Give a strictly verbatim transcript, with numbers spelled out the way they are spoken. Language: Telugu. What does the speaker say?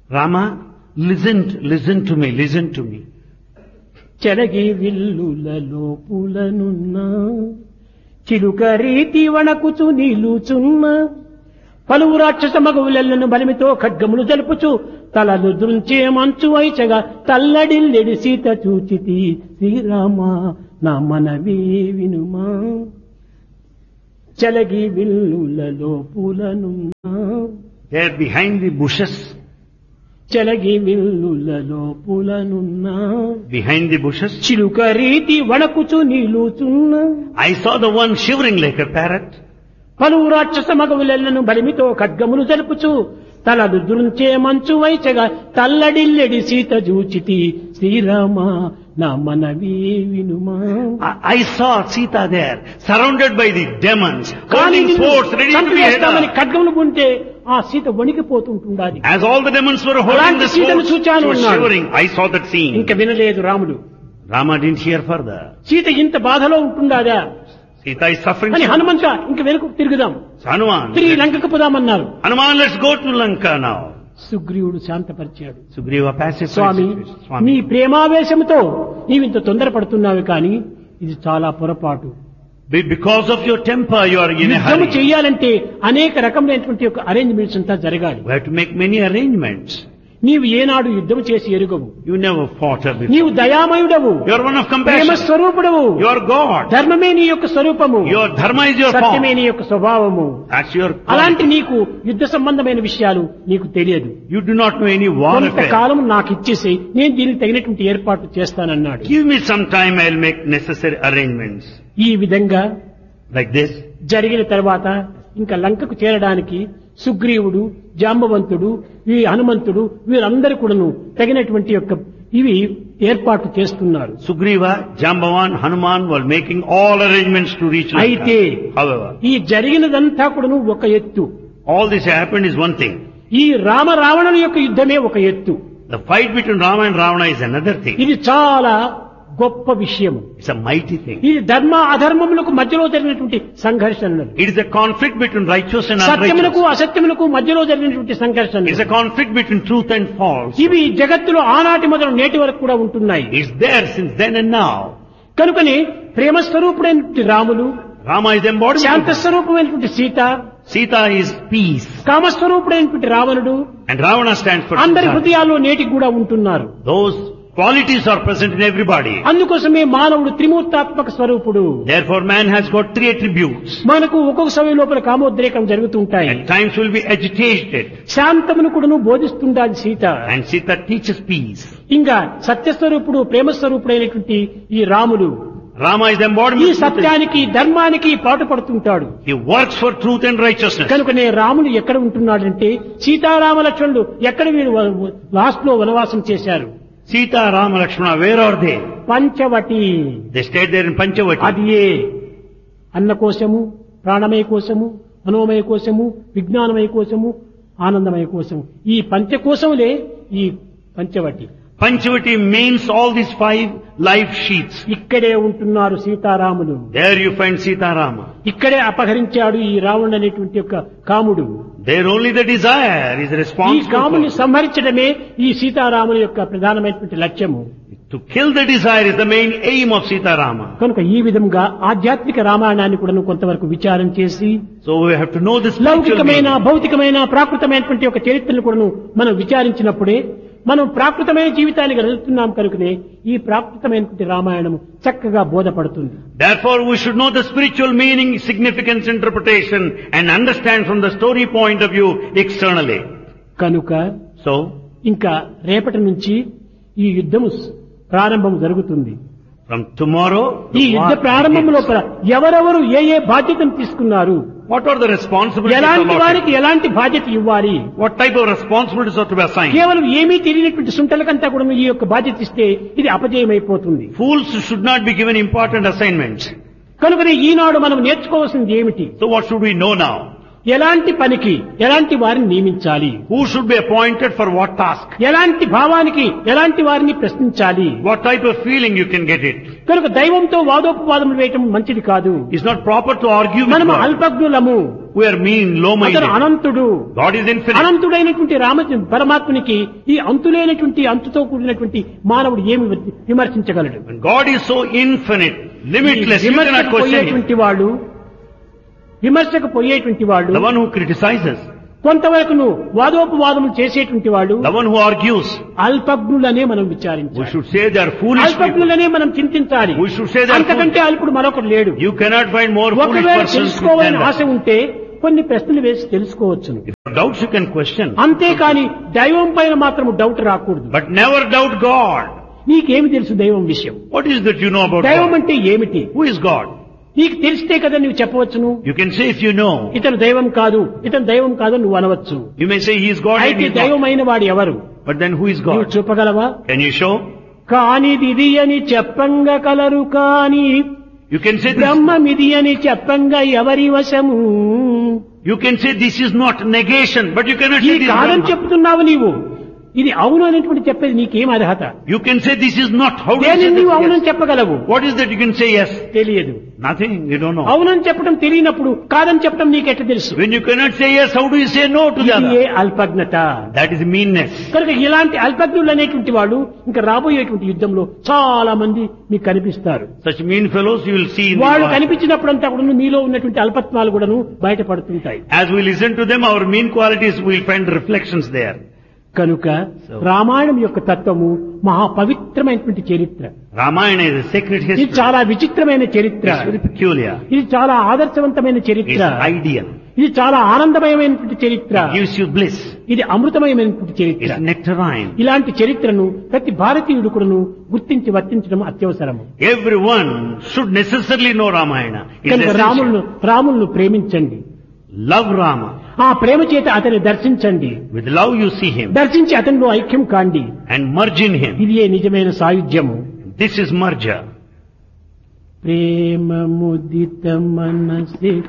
Rama, listen, listen to me, listen to me. చెలగి విల్లులలో పూలనున్న చిలుక రీతి వణకుచు నిలుచున్న పలువు రాక్షస మగవులెల్లను బలిమితో ఖడ్గములు జలుపుచు తలలు దృంచే మంచు వైచగా తల్లడిల్లెడి సీత చూచితి శ్రీరామ నా మనవి వినుమా. చెలగి విల్లులలో పూలనున్న There behind the bushes, చెలగి విల్లులలో పూలనున్న behind the bushes, చిలుక రీతి వణకుచు నిలుచున్న I saw the one shivering like a parrot. పలువు రాక్షస మగవులెల్లను బలిమితో ఖడ్గములు జలుపుచు తలలు దృంచే మంచు వైచగా తల్లడిల్లెడి సీత జూచితి శ్రీరామ నా మనవి వినుమా. I, I saw Sita there, surrounded by the demons, కానీ holding swords, ready to be head చంపివేస్తామని off. ఖడ్గములు ఉంటే ఆ Sita వణికిపోతుంటుండాలి. As all the demons were holding అలాంటి the సీతను swords, she చూచాను was అన్నాడు. shivering. I saw that scene. ఇంకా వినలేదు రాముడు. Rama didn't hear further. Sita ఇంత బాధలో ఉంటుండాదా Sita is suffering. అని so- హనుమంత ఇంక వెనుక తిరుగుదాం, So Hanuman, తిరిగి లంకకు పోదామన్నారు. Hanuman, let's go to Lanka now. సుగ్రీవుడు శాంతపరిచాడు. Sugriva pacified Swamy, the situation. నీ Swami, ప్రేమావేశంతో నీవింత తొందరపడుతున్నావు కానీ ఇది చాలా పొరపాటు. be- because of your temper, you are in a యుద్ధము hurry. చెయ్యాలంటే అనేక రకమైనటువంటి ఒక అరేంజ్మెంట్స్ అంతా జరగాలి. We have to make many arrangements. నీవు ఏనాడు యుద్ధము చేసి ఎరుగవు. You never fought her before. నీవు దయామయుడవు, You are one of Prema compassion. స్వరూపుడవు, You are God. ధర్మమే నీ యొక్క స్వరూపము, Your dharma is your సత్యమే form. నీ యొక్క స్వభావము. That's your అలాంటి quality. నీకు యుద్ధ సంబంధమైన విషయాలు నీకు తెలియదు. You do not know any war affair. కొంతకాలం నాకు ఇచ్చేసి నేను దీనికి తగినటువంటి ఏర్పాటు చేస్తానన్నాడు. Give me some time, I'll make necessary arrangements. ఈ విధంగా Like this. జరిగిన తర్వాత ఇంకా లంకకు చేరడానికి సుగ్రీవుడు, జాంబవంతుడు, ఈ హనుమంతుడు వీరందరూ కూడాను తగినటువంటి యొక్క ఇవి ఏర్పాటు చేస్తున్నారు. Sugriva, Jambavan, Hanuman were making all arrangements to reach Lanka. అయితే However, ఈ జరిగినదంతా కూడాను ఒక ఎత్తు. all this happened is one thing. ఈ రామ రావణుల యొక్క యుద్ధమే ఒక ఎత్తు. The fight between Rama and Ravana is another thing. ఇది చాలా గొప్ప విషయం. It's a mighty thing. ఇది ధర్మ అధర్మములకు మధ్యలో జరిగినటువంటి సంఘర్షణ. It is a conflict between righteous and సత్యములకు unrighteous. అసత్యములకు మధ్యలో జరిగినటువంటి సంఘర్షణ. It's a conflict between truth and false. ఇవి జగత్తులో ఆనాటి మొదలు నేటి వరకు కూడా ఉంటున్నాయి. It's there since then and now. కనుకని ప్రేమ స్వరూపుడైనటువంటి Ramulu, Rama is the embodiment Shanta of స్వరూపమైనటువంటి సీత, Sita is peace. కామస్వరూపుడైనటువంటి రావణుడు And Ravana stands for అందరి desire. హృదయాల్లో నేటికి కూడా ఉంటున్నారు. Those qualities are present in everybody. అందుకోసమే మానవుడు త్రిమూర్తాత్మక స్వరూపుడు. Therefore man has got three attributes. మనకు ఒక్కొక్క సమయం లోపల కామోద్రేకం జరుగుతూ ఉంటాయి. At times will be agitated. శాంతమును కూడాను బోధిస్తుండాలి Sita. And Sita teaches peace. ఇంకా సత్యస్వరూపుడు, ప్రేమస్వరూపుడైనటువంటి ఈ రాముడు Rama is the ఈ embodiment of truth. సత్యానికి ధర్మానికి పాటుపడుతుంటాడు. He works for truth and righteousness. కనుకనే రాముడు ఎక్కడ ఉంటున్నాడంటే సీతారామ లక్ష్మణుడు ఎక్కడ వీరు లాస్ట్ లో వనవాసం చేశారు. Sita, Rama, Lakshmana, where are they? Panchavati. They stayed there in Panchavati. అది ఏ అన్న కోశము, ప్రాణమయ కోశము, మనోమయ కోశము, విజ్ఞానమయ కోశము, ఆనందమయ కోశము. ఈ పంచకోశములే ఈ Panchavati. Panchavati means all these five life sheets. ఇక్కడే ఉంటున్నారు సీతారాములు. There you find Sita, Rama. ఇక్కడే అపహరించాడు ఈ రావణుడు అనేటువంటి యొక్క కాముడు. There only the desire is ఈ responsible కాముని for. సంహరించడమే ఈ సీతారాముల యొక్క ప్రధానమైనటువంటి లక్ష్యము. To kill the desire is the main aim of Sita, Rama. కనుక ఈ విధంగా ఆధ్యాత్మిక రామాయణాన్ని కూడా కొంతవరకు విచారం చేసి So we have to know the spiritual లౌకికమైన, meaning. భౌతికమైన, ప్రాకృతమైనటువంటి ఒక చరిత్రను కూడా మనం విచారించినప్పుడే మనం ప్రాకృతమైన జీవితాన్ని గడుపుతున్నాం కనుకనే ఈ ప్రాకృతమైనటువంటి రామాయణం చక్కగా బోధపడుతుంది. Therefore we should know the spiritual meaning, significance, interpretation and understand from the story point of view externally. కనుక So, ఇంకా రేపటి నుంచి ఈ యుద్ధము ప్రారంభం జరుగుతుంది. from tomorrow, ఈ the యుద్ధ war ప్రారంభం begins. లోపల ఎవరెవరు ఏ ఏ బాధ్యతను తీసుకున్నారు, What are the responsibilities ఎలాంటి allotted? వారికి ఎలాంటి బాధ్యత ఇవ్వాలి, What type of responsibilities are to be assigned? కేవలం ఏమీ తెలియనటువంటి సుంటలకంతా కూడా ఈ యొక్క బాధ్యత ఇస్తే ఇది అపజయమైపోతుంది. Fools should not be given important assignments. కనుకనే ఈనాడు మనం నేర్చుకోవాల్సింది ఏమిటి? So what should we know now? ఎలాంటి పనికి ఎలాంటి వారిని నియమించాలి, Who should be appointed for what task? ఎలాంటి భావానికి ఎలాంటి వారిని ప్రశ్నించాలి. What type of feeling you can get it? కనుక దైవంతో వాదోపవాదములు వేయటం మంచిది కాదు. It's not proper to argue with మనము God. అల్పజ్ఞులము, We are mean, అతను low-minded. అనంతుడు. God is infinite. అనంతుడైనటువంటి రామ పరమాత్మనికి ఈ అంతులేనటువంటి అంతుతో కూడినటువంటి మానవుడు ఏమి విమర్శించగలడు? When God is so infinite, limitless, you cannot విమర్శకు question Him. పోయేటువంటి వాళ్ళు విమర్శకు పోయేటువంటి వాళ్ళు The one who criticizes, కొంతవరకును వాదోపవాదములు చేసేటువంటి వాళ్ళు the one who argues, అల్పజ్ఞులనే మనం we విచారించాలి. should say they are foolish people. అల్పజ్ఞులనే మనం చింతించాలి. We should say they are అంతకంటే foolish. అల్పుడు మరొకడు లేడు. You cannot find more foolish ఒకవేళ persons than తెలుసుకోవాలని ఆశ that. ఉంటే కొన్ని ప్రశ్నలు వేసి తెలుసుకోవచ్చును. If you have doubts, you can question. అంతేకాని దైవం పైన మాత్రం డౌట్ రాకూడదు. But never doubt God. నీకేమి తెలుసు దైవం విషయం? What is that you know about దైవం God? అంటే ఏమిటి? Who is God? నీకు తెలిస్తే కదా నువ్వు చెప్పవచ్చును. You can say if you know. ఇతను దైవం కాదు, ఇతను దైవం కాదు నువ్వు అనవచ్చు. You may say he is God and అయితే he is not. దైవమైన వాడు ఎవరు? But then who is నువ్వు God? చూపగలవా? Can you show? కానిదిది అని చెప్పంగా కలరు కాని You can say this. బ్రహ్మమిది అని చెప్పంగా ఎవరి వశము? You can say this is not negation, but you cannot ఇది say this is కాదని Brahma. చెప్తున్నావు నీవు. ఇది అవును అనేటువంటి చెప్పేది నీకేం అర్హత? You can say this is not. How do you దేని say నీవు this? అవునని Yes. చెప్పగలవు? What is that you can say yes? తెలియదు. Nothing, you don't know. అవునని చెప్పడం తెలియనప్పుడు కాదని చెప్పడం నీకెట్ట తెలుసు? When you cannot say yes, how do you say no to the ఇది ఏ other? అల్పజ్ఞత. That is meanness. కనుక ఇలాంటి అల్పజ్ఞులు అనేటువంటి వాళ్ళు ఇంకా రాబోయేటువంటి యుద్ధంలో చాలా మంది మీకు కనిపిస్తారు. Such mean fellows you will see in the వాళ్ళు war. కనిపించినప్పుడంతా కూడా మీలో ఉన్నటువంటి అల్పత్వాలు కూడాను బయటపడుతుంటాయి. As we listen to them, our mean qualities will find reflections there. కనుక రామాయణం యొక్క తత్వము మహా పవిత్రమైనటువంటి చరిత్ర. Ramayana is a sacred ఇది history. చాలా విచిత్రమైన చరిత్ర. It's very peculiar. ఇది చాలా ఆదర్శవంతమైన చరిత్ర. It's ideal. ఇది చాలా ఆనందమయమైనటువంటి చరిత్ర. It gives you bliss. ఇది అమృతమయమైనటువంటి చరిత్ర. It's nectarine. ఇలాంటి చరిత్రను ప్రతి భారతీయుడు కూడాను గుర్తించి వర్తించడం అత్యవసరము. Everyone should necessarily know Ramayana. It's కనుక essential. రాములను రాములను ప్రేమించండి. Love Rama. ఆ ప్రేమ చేత అతన్ని దర్శించండి. With love you see him దర్శించి అతనిలో ఐక్యం కాండి. and merge in him. ఇది ఏ నిజమైన సాయుధ్యము. This is merger. ప్రేమ ముదిత మనసే